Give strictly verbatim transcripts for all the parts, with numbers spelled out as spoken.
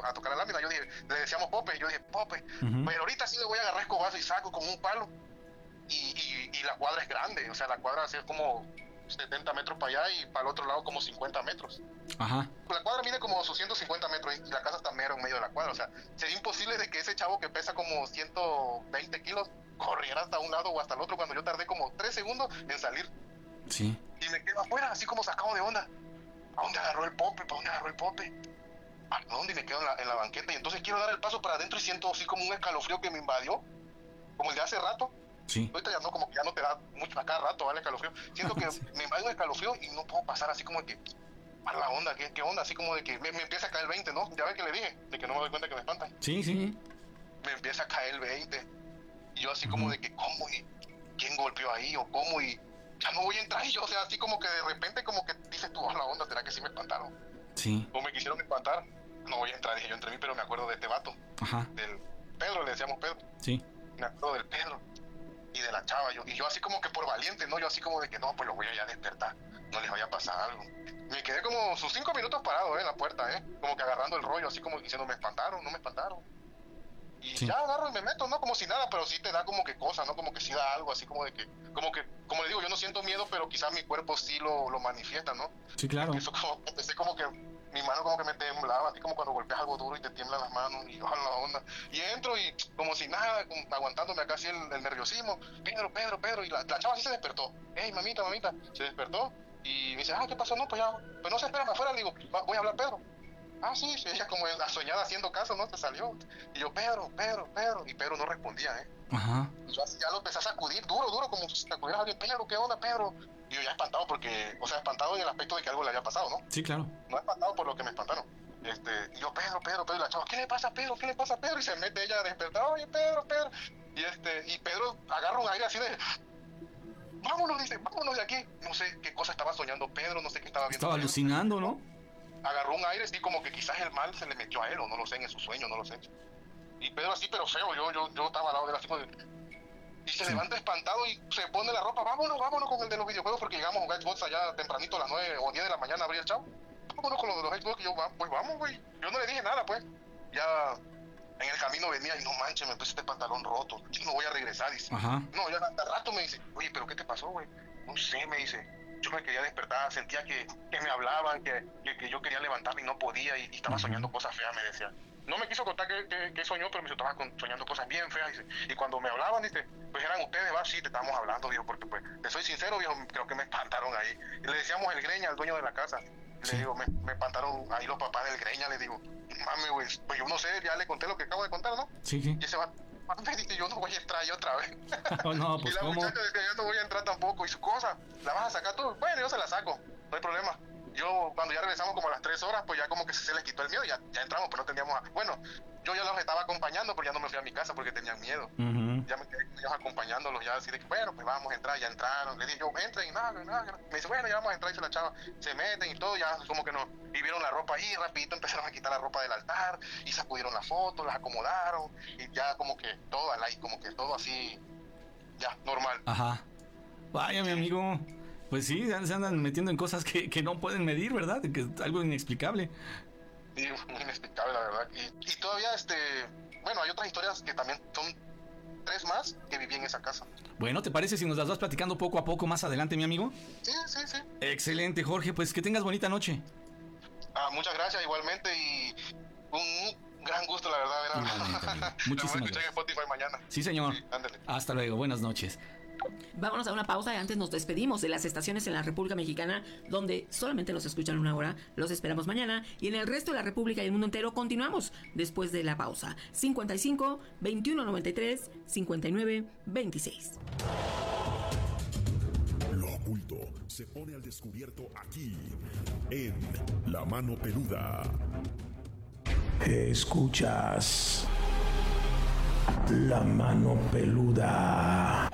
a tocar la lámina. Yo dije, le decíamos Pope, yo dije, Pope, uh-huh. Pero ahorita sí le voy a agarrar escobazo y saco con un palo. Y, y, y la cuadra es grande, o sea, la cuadra es como setenta metros para allá y para el otro lado como cincuenta metros. Ajá. La cuadra mide como sus ciento cincuenta metros y la casa está mero en medio de la cuadra. O sea, sería imposible de que ese chavo que pesa como ciento veinte kilos corriera hasta un lado o hasta el otro cuando yo tardé como tres segundos en salir. Sí. Y me quedo afuera, así como sacado de onda. ¿A dónde agarró el Pope? ¿Para dónde agarró el Pope? ¿A dónde? Y me quedo en la, en la banqueta. Y entonces quiero dar el paso para adentro y siento así como un escalofrío que me invadió, como el de hace rato. Sí. Ahorita ya no, como que ya no te da mucho a cada rato, ¿vale? Escalofrío. Siento que sí. Me invade un escalofrío y no puedo pasar así como de que, ¿para la onda? ¿Qué, qué onda? Así como de que me, me empieza a caer el veinte, ¿no? Ya ves que le dije, de que no me doy cuenta que me espantan. Sí, sí. Me empieza a caer el veinte. Y yo así uh-huh. como de que, ¿cómo? ¿Y quién golpeó ahí? ¿O cómo? Y ya no voy a entrar. Y yo, o sea, así como que de repente como que dices tú, ¿a la onda? ¿Será que sí me espantaron? Sí. ¿O me quisieron espantar? No voy a entrar, dije yo entre mí, pero me acuerdo de este vato. Ajá. Del Pedro, le decíamos Pedro. Sí. Me acuerdo del Pedro. Y de la chava, yo, y yo así como que por valiente, ¿no? Yo así como de que no, pues lo voy a ya despertar, no les vaya a pasar algo. Me quedé como sus cinco minutos parado, ¿eh? En la puerta, ¿eh? Como que agarrando el rollo, así como diciendo, me espantaron, no me espantaron. Y sí. Ya agarro y me meto, ¿no? Como si nada, pero sí te da como que cosa, ¿no? Como que sí da algo, así como de que, como que, como le digo, yo no siento miedo, pero quizás mi cuerpo sí lo, lo manifiesta, ¿no? Sí, claro. Empiezo como, empecé como que mi mano como que me temblaba, así como cuando golpeas algo duro y te tiemblan las manos, y yo a la onda. Y entro y como si nada, como aguantándome acá así el, el nerviosismo. Pedro, Pedro, Pedro. Y la, la chava sí se despertó. Ey, mamita, mamita. Se despertó y me dice, ah, ¿qué pasó? No, pues ya, pues no se espera afuera. Le digo, voy a hablar, Pedro. Ah, sí, sí, ella como la soñada haciendo caso, ¿no? Se salió. Y yo, Pedro, Pedro, Pedro. Y Pedro no respondía, ¿eh? Ajá. Y yo así ya lo empecé a sacudir duro, duro, como si sacudieras a alguien. Pedro, ¿qué onda, Pedro? Y yo ya espantado porque, o sea, espantado en el aspecto de que algo le había pasado, ¿no? Sí, claro. No espantado por lo que me espantaron. Este, y yo, Pedro, Pedro, Pedro, y la chava, ¿qué le pasa a Pedro? ¿Qué le pasa a Pedro? Y se mete ella a despertar, oye, Pedro, Pedro. Y este, y Pedro agarra un aire así de, vámonos, dice, vámonos de aquí. No sé qué cosa estaba soñando Pedro, no sé qué estaba viendo. Estaba Pedro. Alucinando, ¿no? Agarró un aire así como que quizás el mal se le metió a él, o no lo sé, en su sueño, no lo sé. Y Pedro así, pero feo, yo, yo, yo estaba al lado de él así como de... Y se sí. levanta espantado y se pone la ropa, vámonos, vámonos con el de los videojuegos, porque llegamos a jugar Xbox allá tempranito a las nueve o diez de la mañana, abría el chavo. Vámonos con los de los Xbox, y yo, pues vamos, güey. Yo no le dije nada, pues. Ya en el camino venía y no manches, me puse este pantalón roto, yo no voy a regresar, dice. Ajá. No, ya hasta rato me dice, oye, pero ¿qué te pasó, güey? No sé, me dice, yo me quería despertar, sentía que, que me hablaban, que, que, que yo quería levantarme y no podía, y, y estaba uh-huh. soñando cosas feas, me decía. No me quiso contar que, que, que soñó, pero me estaba soñando cosas bien feas, dice. Y cuando me hablaban, dice, pues eran ustedes, va, sí, te estábamos hablando, dijo, porque pues, te soy sincero, dijo, creo que me espantaron ahí. Y le decíamos el Greña, al dueño de la casa. Sí. Le digo, me, me espantaron ahí los papás del Greña, le digo, mami, güey, pues yo no sé, ya le conté lo que acabo de contar, ¿no? Sí, sí. Y ese va, me dice, yo no voy a entrar yo otra vez. Oh, no, pues, y la ¿cómo? muchacha dice, yo no voy a entrar tampoco, y su cosa, ¿la vas a sacar tú? Bueno, yo se la saco, no hay problema. Yo, cuando ya regresamos como a las tres horas, pues ya como que se les quitó el miedo, ya, ya entramos, pero no teníamos... A... Bueno, yo ya los estaba acompañando, pero ya no me fui a mi casa porque tenían miedo. Uh-huh. Ya me quedé con ellos acompañándolos, ya así de que, bueno, pues vamos a entrar, ya entraron. Le dije yo, entren y nada, nada. Me dice, bueno, ya vamos a entrar, dice la chava. Se meten y todo, ya como que no. Y vieron la ropa ahí, rapidito empezaron a quitar la ropa del altar, y sacudieron las fotos, las acomodaron, y ya como que todo al aire, como que todo así, ya, normal. Ajá. Vaya, mi amigo. Pues sí, se andan metiendo en cosas que, que no pueden medir, ¿verdad? Que es algo inexplicable. Sí, muy inexplicable, la verdad. Y, y todavía, este... Bueno, hay otras historias que también son tres más que viví en esa casa. Bueno, ¿te parece si nos las vas platicando poco a poco más adelante, mi amigo? Sí, sí, sí. Excelente, Jorge. Pues que tengas bonita noche. Ah, muchas gracias, igualmente. Y un gran gusto, la verdad. Era... Igualmente, amigo. Muchísimas gracias. En Spotify mañana. Sí, señor. Sí, ándale. Hasta luego. Buenas noches. Vámonos a una pausa y antes nos despedimos de las estaciones en la República Mexicana donde solamente los escuchan una hora. Los esperamos mañana y en el resto de la República y el mundo entero continuamos después de la pausa. cincuenta y cinco, veintiuno noventa y tres, cincuenta y nueve, veintiséis. Lo oculto se pone al descubierto aquí en La Mano Peluda. Escuchas La Mano Peluda.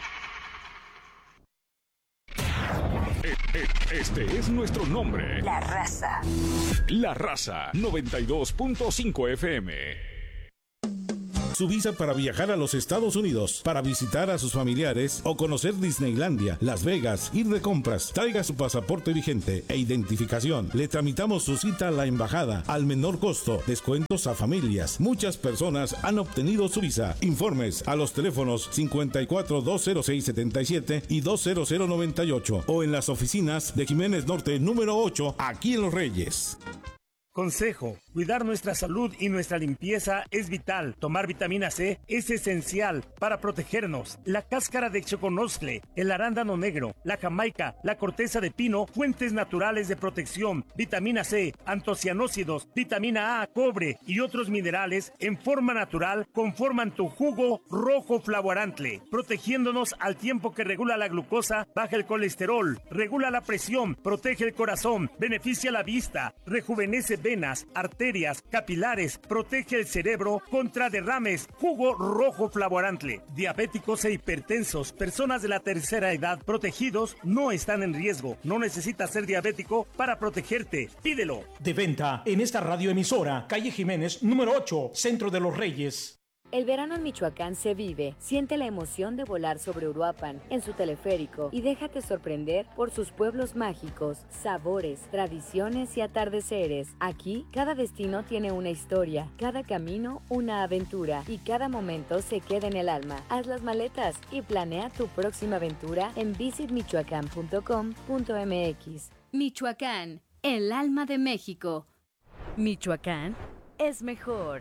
Este es nuestro nombre. La Raza. La Raza noventa y dos punto cinco F M. su visa para viajar a los Estados Unidos, para visitar a sus familiares o conocer Disneylandia, Las Vegas, ir de compras. Traiga su pasaporte vigente e identificación. Le tramitamos su cita a la embajada al menor costo. Descuentos a familias. Muchas personas han obtenido su visa. Informes a los teléfonos cincuenta y cuatro, dos cero seis, setenta y siete y dos cero cero noventa y ocho o en las oficinas de Jiménez Norte número ocho, aquí en Los Reyes. Consejo: cuidar nuestra salud y nuestra limpieza es vital. Tomar vitamina C es esencial para protegernos. La cáscara de choconostle, el arándano negro, la jamaica, la corteza de pino, fuentes naturales de protección. Vitamina C, antocianócidos, vitamina A, cobre y otros minerales en forma natural conforman tu jugo rojo flavorantle, protegiéndonos al tiempo que regula la glucosa, baja el colesterol, regula la presión, protege el corazón, beneficia la vista, rejuvenece venas, arterias, capilares, protege el cerebro contra derrames. Jugo rojo flavorantle. Diabéticos e hipertensos, personas de la tercera edad protegidos no están en riesgo. No necesitas ser diabético para protegerte. Pídelo. De venta en esta radioemisora, calle Jiménez, número ocho, Centro de Los Reyes. El verano en Michoacán se vive. Siente la emoción de volar sobre Uruapan en su teleférico y déjate sorprender por sus pueblos mágicos, sabores, tradiciones y atardeceres. Aquí, cada destino tiene una historia, cada camino una aventura y cada momento se queda en el alma. Haz las maletas y planea tu próxima aventura en visit michoacán punto com punto m x. Michoacán, el alma de México. Michoacán es mejor.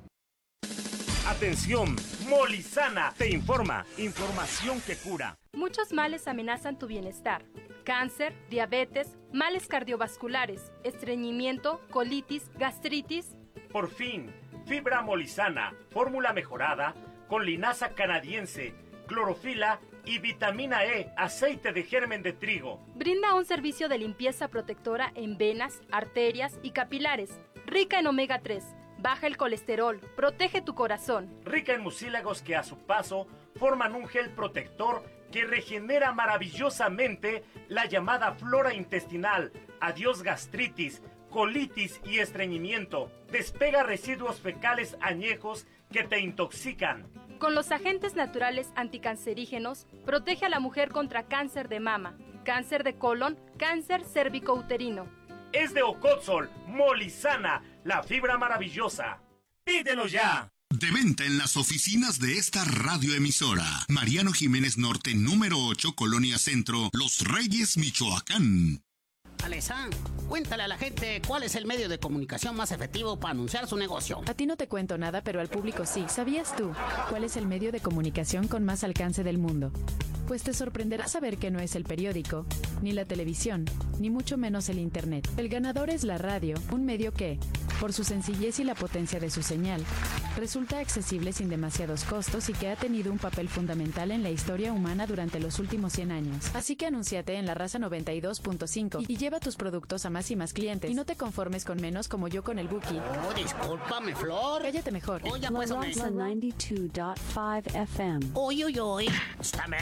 Atención, Molizana te informa. Información que cura. Muchos males amenazan tu bienestar. Cáncer, diabetes, males cardiovasculares, estreñimiento, colitis, gastritis. Por fin, fibra Molizana, fórmula mejorada con linaza canadiense, clorofila y vitamina E, aceite de germen de trigo. Brinda un servicio de limpieza protectora en venas, arterias y capilares, rica en omega tres. Baja el colesterol, protege tu corazón. Rica en mucílagos que a su paso forman un gel protector que regenera maravillosamente la llamada flora intestinal. Adiós gastritis, colitis y estreñimiento. Despega residuos fecales añejos que te intoxican. Con los agentes naturales anticancerígenos, protege a la mujer contra cáncer de mama, cáncer de colon, cáncer cérvico-uterino. Es de Ocotzol, Molizana, la fibra maravillosa. ¡Pídelo ya! De venta en las oficinas de esta radioemisora. Mariano Jiménez Norte, número ocho, Colonia Centro, Los Reyes, Michoacán. Alesa, cuéntale a la gente cuál es el medio de comunicación más efectivo para anunciar su negocio. A ti no te cuento nada, pero al público sí. ¿Sabías tú cuál es el medio de comunicación con más alcance del mundo? Pues te sorprenderá saber que no es el periódico, ni la televisión, ni mucho menos el internet. El ganador es la radio, un medio que, por su sencillez y la potencia de su señal, resulta accesible sin demasiados costos y que ha tenido un papel fundamental en la historia humana durante los últimos cien años. Así que anúnciate en La Raza noventa y dos punto cinco y lleva tus productos a más y más clientes. Y no te conformes con menos como yo con el Buki. Oh, discúlpame, Flor. Cállate mejor. Oye, pues, La Raza noventa y dos punto cinco F M. Uy, uy, uy. Estáme.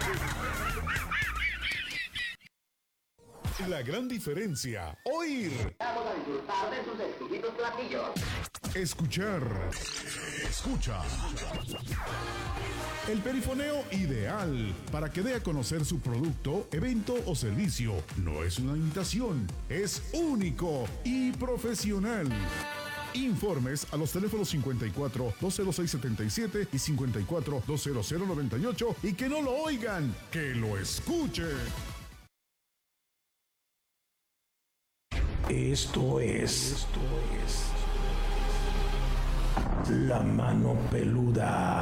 La gran diferencia. Oír. Vamos a disfrutar de sus exquisitos platillos. Escuchar. Escucha. El perifoneo ideal para que dé a conocer su producto, evento o servicio. No es una imitación, es único y profesional. Informes a los teléfonos cincuenta y cuatro, dos cero seis, setenta y siete y cincuenta y cuatro, dos cero cero, noventa y ocho y que no lo oigan, que lo escuchen. Esto es, esto es La Mano Peluda.